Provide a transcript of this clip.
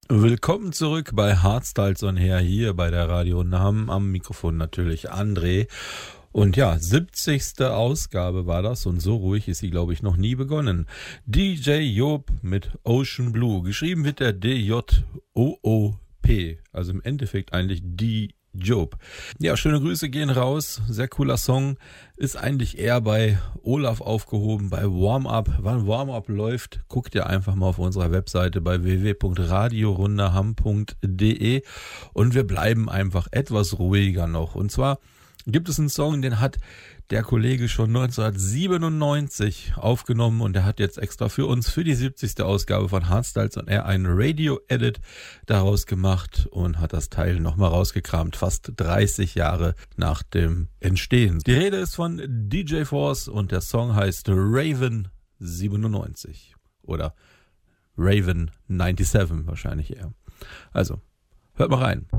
Willkommen zurück bei Hardstyles on Air hier bei der Radio Namen. Am Mikrofon natürlich André. Und ja, 70. Ausgabe war das und so ruhig ist sie, glaube ich, noch nie begonnen. DJ Job mit Ocean Blue. Geschrieben wird der D-J-O-O-P. Also im Endeffekt eigentlich D. Job. Ja, schöne Grüße gehen raus. Sehr cooler Song. Ist eigentlich eher bei Olaf aufgehoben, bei Warm-Up. Wann Warm-Up läuft, guckt ihr einfach mal auf unserer Webseite bei www.radiorundaham.de und wir bleiben einfach etwas ruhiger noch. Und zwar gibt es einen Song, den hat der Kollege schon 1997 aufgenommen und der hat jetzt extra für uns für die 70. Ausgabe von Hardstyles on Air einen Radio-Edit daraus gemacht und hat das Teil nochmal rausgekramt, fast 30 Jahre nach dem Entstehen. Die Rede ist von DJ Force und der Song heißt Raven 97 oder Raven 97 wahrscheinlich eher. Also, hört mal rein.